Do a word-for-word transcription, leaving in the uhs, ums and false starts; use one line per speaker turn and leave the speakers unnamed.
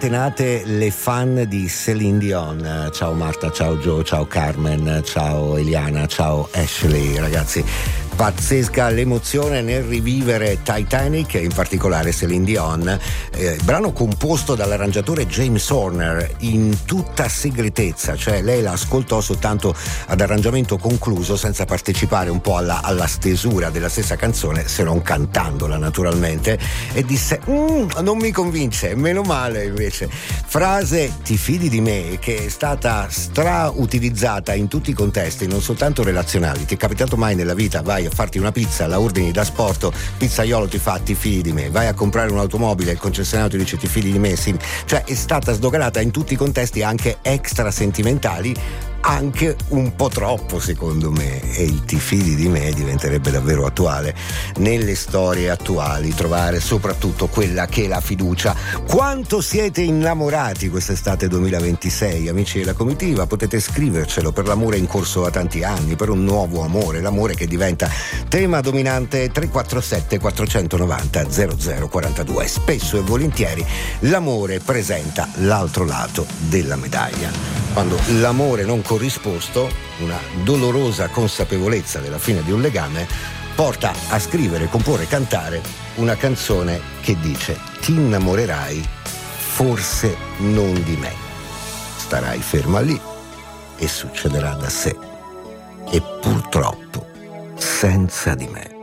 scatenate le fan di Céline Dion. Ciao Marta, ciao Joe, ciao Carmen, ciao Eliana, ciao Ashley. Ragazzi, pazzesca l'emozione nel rivivere Titanic, in particolare Céline Dion, eh, brano composto dall'arrangiatore James Horner in tutta segretezza, cioè lei la ascoltò soltanto ad arrangiamento concluso, senza partecipare un po' alla, alla stesura della stessa canzone, se non cantandola naturalmente, e disse mm, non mi convince, meno male invece. Frase "ti fidi di me", che è stata strautilizzata in tutti i contesti, non soltanto relazionali. Ti è capitato mai nella vita, vai a farti una pizza, la ordini da sporto, pizzaiolo ti fa "ti fidi di me", vai a comprare un'automobile, il concessionario ti dice "ti fidi di me", sì. Cioè è stata sdoganata in tutti i contesti, anche extra sentimentali, anche un po' troppo secondo me, e il "ti fidi di me" diventerebbe davvero attuale nelle storie attuali, trovare soprattutto quella che è la fiducia. Quanto siete innamorati quest'estate duemilaventisei, amici della comitiva? Potete scrivercelo, per l'amore in corso da tanti anni, per un nuovo amore, l'amore che diventa tema dominante. Tre quattro sette quattrocentonovanta zero zero quarantadue. Spesso e volentieri l'amore presenta l'altro lato della medaglia. Quando l'amore non corrisposto, una dolorosa consapevolezza della fine di un legame, porta a scrivere, comporre, cantare una canzone che dice: ti innamorerai, forse non di me, starai ferma lì e succederà da sé, e purtroppo senza di me.